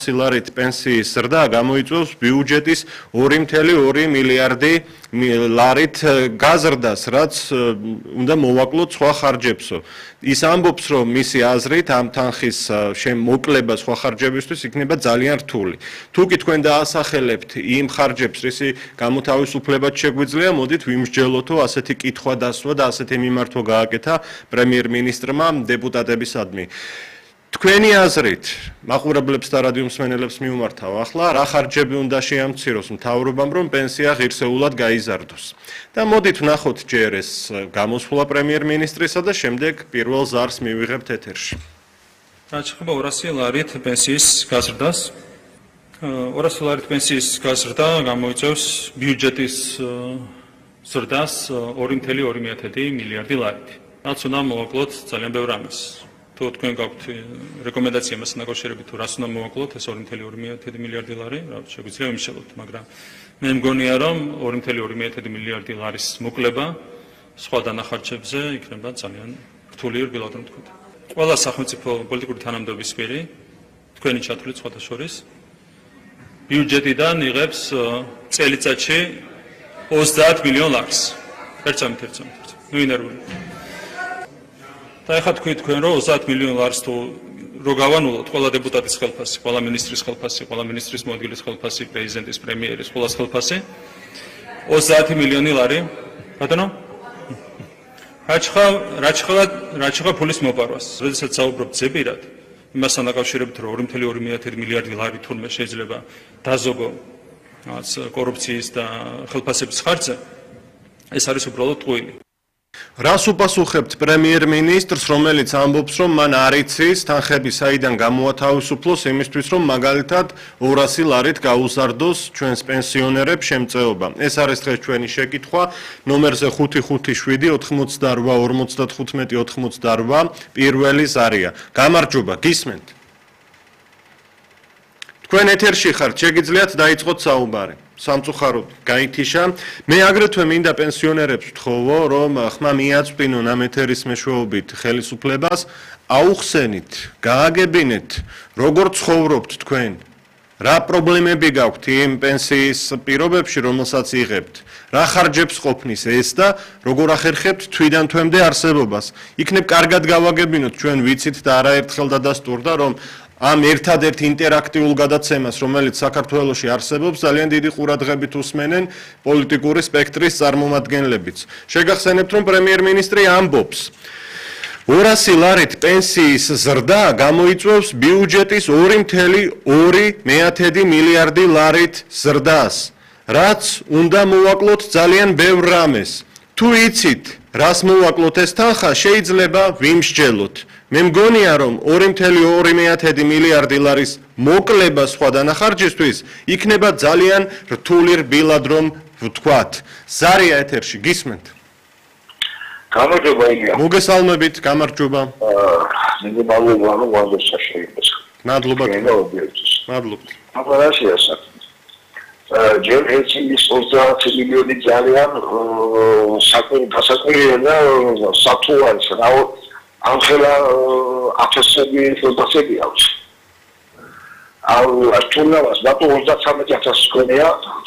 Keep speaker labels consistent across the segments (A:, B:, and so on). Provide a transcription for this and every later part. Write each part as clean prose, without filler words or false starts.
A: ლარით პენსიის ზრდა გამოიწვევს ბიუჯეტის 2.2 მილიარდი ლარით გაზრდას, რაც უნდა მოვაკლოთ სხვა ხარჯებსო. ის ამბობს, რომ მისი აზრით ამ თანხის მოკლება სხვა ხარჯებისთვის იქნება ძალიან რთული. თუ კი თქვენ დაასახელებთ იმ ხარჯებს, რისი გამოთავისუფლებაც შეგვიძლია, მოდით ვიმსჯელოთო ასეთი კითხვა დასვა და ასეთი მიმართვა გააკეთა პრემიერ-მინისტრმა დეპუტატებისადმი. თქვენი აზრით, მაყურებლებს და რადიო მსმენელებს მიუმართავ ახლა, რა ხარჯები უნდა შეამციროს მთავრობამ, რომ პენსია ღირსეულად გაიზარდოს. და მოდით ვნახოთ ჯერ ეს გამოსვლა პრემიერ-მინისტრისა და შემდეგ პირველ ზარს მივიღებთ ეთერში.
B: რაც შეეხება 200 ლარით პენსიის გაზრდას, 200 ლარით პენსიის გაზრდა გამოიწვევს ბიუჯეტის ზრდას 2.2 მილიარდი ლარით. რაც უნდა მოვაკლოთ ძალიან ბევრ ამას. თუ თქვენ გაქვთ რეკომენდაცია მასთან დაკავშირებით, თუ რას უნდა მოვაკლოთ ეს 2.2 მილიარდი ლარი, რა შეგვიძლია ვიმსჯელოთ, მაგრამ მე მგონია, რომ 2.2 მილიარდი ლარის მოკლება სხვა დანახარჯებზე იქნება ძალიან რთული რგილად რომ თქვით. ყველა სახელმწიფო პოლიტიკური თანამდებობის პირი, თქვენი ჩათვლით სხვათა შორის, ბიუჯეტიდან იღებს წელიწადში 30 მილიონ ლარს. ერთწამით. ნუ ინერვული. და ეხლა თქვენ რომ 30 მილიონ ლარს თუ რო გავანულოთ ყველა დეპუტატის ხელფასი, ყველა მინისტრის ხელფასი, ყველა მინისტრის მოადგილის ხელფასი, პრეზიდენტის, პრემიერის, ყველას ხელფასი 30 მილიონი ლარი. ბატონო? რაჩხა ფულის მოპარვას. როდესაც საუბრობთ ზეპირად, იმასთან დაკავშირებით რომ 2.2 მილიარდი ლარი თურმე შეიძლება დაზოგო კორუფციის და ხელფასების ხარჯზე, ეს არის უბრალოდ ტყუილი.
A: რას უპასუხებთ პრემიერ-მინისტრს, რომელიც ამბობს, რომ მან არ იცის თანხები საიდან გამოათავისუფლოს იმისთვის, რომ მაგალითად 200 ლარით გაუზარდოს ჩვენს პენსიონერებს შემწეობა. ეს არის დღეს ჩვენი შეკითხვა ნომერზე 557 88 55 88 პირველი ზარია. გამარჯობა, გისმენთ? თქვენ ეთერში ხართ, შეგიძლიათ დაიწყოთ საუბარი. სამწუხაროდ გაითიშა. მე აგრეთვე მინდა პენსიონერებს ვთხოვო, რომ ხმა მიაწვდინონ ამ ეთერის მეშვეობით ხელისუფლებას, აუხსენით, გააგებინეთ, როგორ ცხოვრობთ თქვენ, რა პრობლემები გაქვთ იმ პენსიის პირობებში, რომელსაც იღებთ, რა ხარჯებს ყოფნის ეს და როგორ ახერხებთ თვიდან თვემდე არსებობას. იქნებ კარგად გავაგებინოთ, ჩვენ ვიცით და არაერთხელ დადასტურდა, რომ ამ ერთადერთ ინტერაქტიულ გადაცემას, რომელიც საქართველოში არსებობს, ძალიან დიდი ყურადღებით უსმენენ პოლიტიკური სპექტრის წარმომადგენლებიც. შეგახსენებთ, რომ პრემიერ-მინისტრი ამბობს, 200 ლარით პენსიის ზრდა გამოიწვევს ბიუჯეტის 2.2 მილიარდი ლარით ზრდას, რაც უნდა მოვაკლოთ ძალიან ბევრ რამეს. თუ იცით, რას მოვაკლოთ ეს თანხა, შეიძლება ვიმსჯელოთ. მე მგონია, რომ 2.2 მილიარდი ლარის მოკლება სხვა დანახარჯისთვის იქნება ძალიან რთული რბილად რომ ვთქვათ. ზარია ეთერში, გისმენთ?
C: გამარჯობა ილია.
A: მოგესალმებით, გამარჯობა.
C: მე მადლობა რომ ვაზრდა შეიძლება.
A: მადლობა.
C: მადლობა. აბარაშია საქმე. ჯერ ერთი 30 მილიონი ძალიან საკუთრია და საფუარს რა ამხელა 1000-ები ხელფასები აქვს. თუნდაც ბატო 33,000 ქონია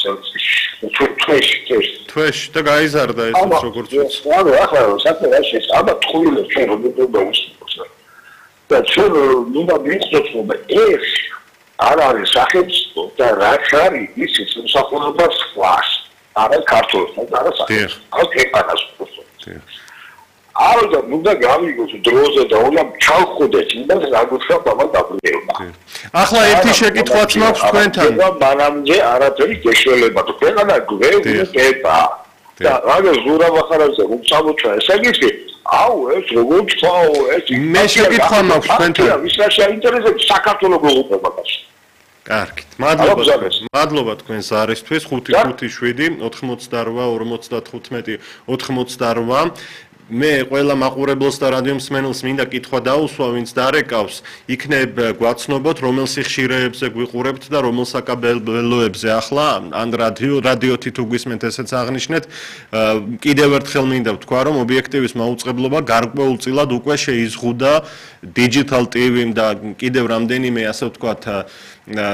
C: თვეში
A: და გაიზარდა ეს როგორც ვიცი.
C: ანუ ახლა საქმე რა შეეს, აბა თხუილე ჩვენ რომ დავუსწრებთ. და ჩვენ მინდა მივხვდეთ, რომ ეს არ არის სახელმწიფო და რა არის ისიც მსახურება სხვას. არა ქართულსაც, არა სახელმწიფო. აქ ეპანას უბრალოდ. არა უნდა გამიგოს დროზე და უნდა ჩავხუდეთ იმას რაღაცა ბაბა დაბრუნდება.
A: ახლა ერთი შეკითხვაც მაქვს თქვენთან.
C: მანამდე არაფერი გეშველება თქვენ და გვევდეთ. და რა ზურავახარაზე უცაბოჩა ესე გიცი? აუ ეს როგორ თქვაო ეს
A: მე შეკითხვა მაქვს თქვენთან.
C: ვის რა შეინტერესებს საქართველოს გულყოფებას.
A: კარგით. მადლობა თქვენ ზარისთვის 557 88 55 88. მე ყველა მაყურებელს და რადიო მსმენელს მინდა კითხვა დაუსვა, ვინც დარეკავს, იქნებ გვაცნობოთ, რომელ სიხშირეებზე გვიყურებთ და რომელ საკაბელოებზე ახლა, ან რადიოთი თუ გვისმენთ, ესეც აღნიშნეთ. კიდევ ერთხელ მინდა ვთქვა, რომ ობიექტივის მაუწყებლობა გარკვეულწილად უკვე შეიზღუდა Digital TV-მ და კიდევ რამდენიმე, ასე ვთქვათ,